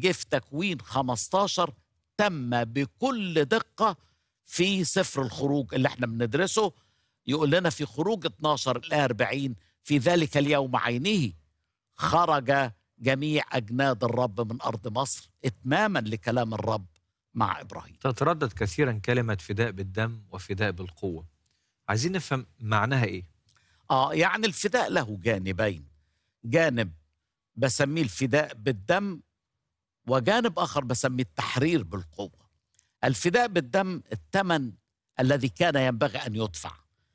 جه في تكوين 15 تم بكل دقة في سفر الخروج اللي احنا بندرسه. يقول لنا في خروج 12 الآية 40: في ذلك اليوم عينه خرج جميع أجناد الرب من أرض مصر، إتماما لكلام الرب مع إبراهيم. تتردد كثيرا كلمة فداء بالدم وفداء بالقوة، عايزين نفهم معناها إيه؟ يعني الفداء له جانبين، جانب بسميه الفداء بالدم، وجانب آخر بسميه التحرير بالقوة. الفداء بالدم الثمن الذي كان ينبغي أن يدفع،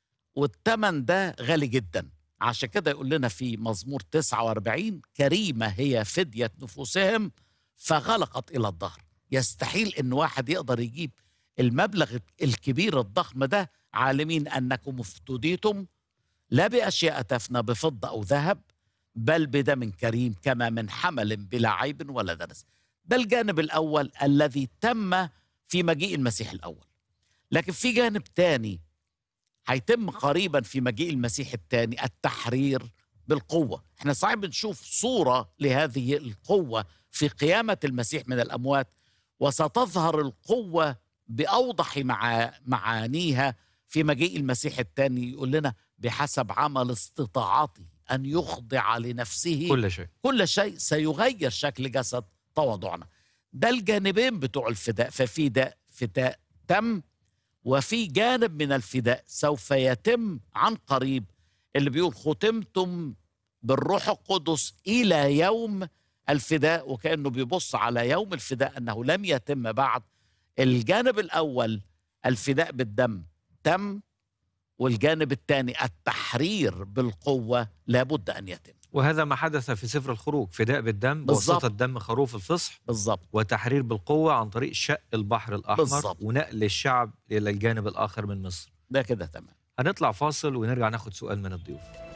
والثمن ده غالي جدا. عشان كده يقول لنا في مزمور 49: كريمة هي فدية نفوسهم فغلقت إلى الظهر. يستحيل إن واحد يقدر يجيب المبلغ الكبير الضخم ده، عالمين أنكم افتديتم لا بأشياء تفنى بفضة أو ذهب، بل بدم كريم كما من حمل بلا عيب ولا دنس. ده الجانب الأول الذي تم في مجيء المسيح الأول. لكن في جانب تاني هيتم قريبا في مجيء المسيح الثاني، التحرير بالقوة. احنا صحيح بنشوف صورة لهذه القوة في قيامة المسيح من الأموات، وستظهر القوة بأوضح معانيها في مجيء المسيح الثاني. يقول لنا بحسب عمل استطاعته أن يخضع لنفسه كل شيء سيغير شكل جسد تواضعنا. ده الجانبين بتوع الفداء. ففي فداء تم، وفي جانب من الفداء سوف يتم عن قريب، اللي بيقول ختمتم بالروح القدس إلى يوم الفداء، وكأنه بيبص على يوم الفداء أنه لم يتم بعد. الجانب الأول الفداء بالدم تم، والجانب الثاني التحرير بالقوة لابد أن يتم. وهذا ما حدث في سفر الخروج، فداء بالدم بواسطة دم خروف الفصح بالضبط، وتحرير بالقوة عن طريق شق البحر الأحمر بالزبط. ونقل الشعب إلى الجانب الآخر من مصر. ده كده تمام. هنطلع فاصل ونرجع ناخد سؤال من الضيوف.